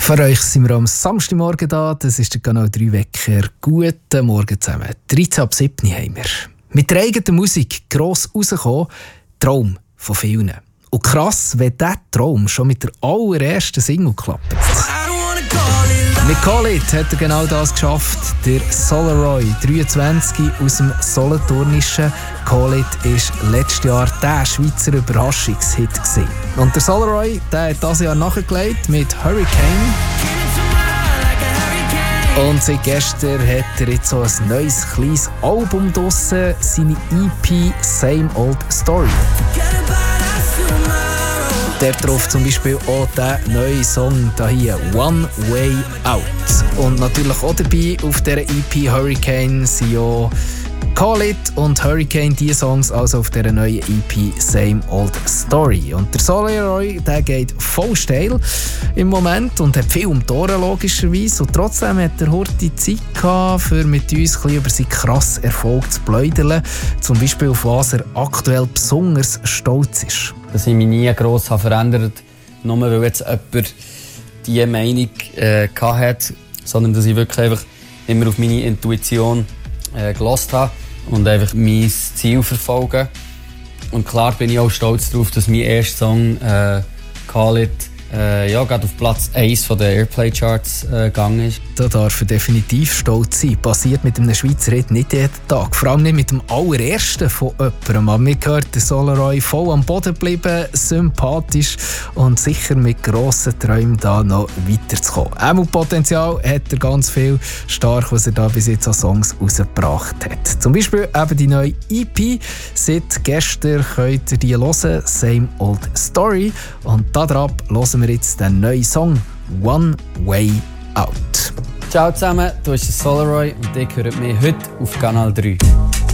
Für euch sind wir am Samstagmorgen da. Das ist der Kanal 3 Wecker. Guten Morgen zusammen. 13 ab 7 haben wir. Mit der eigenen Musik gross rausgekommen. Traum von vielen. Und krass, wenn dieser Traum schon mit der allerersten Single klappt. Mit Call It hat er genau das geschafft. Der Solaroy, 23 aus dem Solothurnischen. Call It war letztes Jahr der Schweizer Überraschungshit gewesen. Und der Solaroy, der hat dieses Jahr nachgelegt mit Hurricane. Und seit gestern hat er jetzt so ein neues kleines Album draussen, seine EP Same Old Story. Der drauf zum Beispiel auch der neue Song hier, One Way Out. Und natürlich auch dabei auf dieser EP Hurricane sind ja Call It und Hurricane, die Songs also auf dieser neuen EP Same Old Story. Und der Solaroy, der geht voll steil im Moment und hat viel um die Ohren, logischerweise. Und trotzdem hat er heute Zeit gehabt, für mit uns ein bisschen über seinen krassen Erfolg zu plaudern. Zum Beispiel, auf was er aktuell besonders stolz ist. Dass ich mich nie gross verändert habe, nur weil jetzt jemand diese Meinung hatte, sondern dass ich wirklich einfach immer auf meine Intuition gehört habe und einfach mein Ziel verfolge. Und klar bin ich auch stolz darauf, dass mein erster Song «Call It» gerade auf Platz 1 der Airplay-Charts gegangen ist. Da darf er definitiv stolz sein. Passiert mit einem Schweizer Hit nicht jeden Tag. Vor allem nicht mit dem allerersten von jemandem. Aber mir gehört der Solaroy voll am Boden geblieben, sympathisch und sicher mit grossen Träumen da noch weiterzukommen. Auch mit Potenzial hat er ganz viel stark, was er da bis jetzt an Songs rausgebracht hat. Zum Beispiel eben die neue EP. Seit gestern könnt ihr die hören, Same Old Story. Und darauf hören wir jetzt den neuen Song One Way Out. Ciao zusammen, du bist der Solaroy und ihr hört mich heute auf Kanal 3.